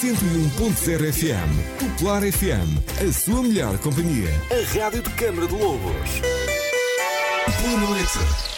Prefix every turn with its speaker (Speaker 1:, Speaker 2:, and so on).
Speaker 1: 101.0 FM. Popular FM, a sua melhor companhia. A rádio de Câmara de Lobos. Boa noite.